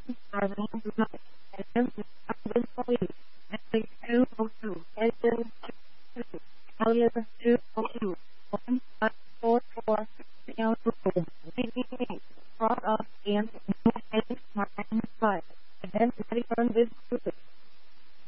brought up and no heading smart in his butt. And then ready from this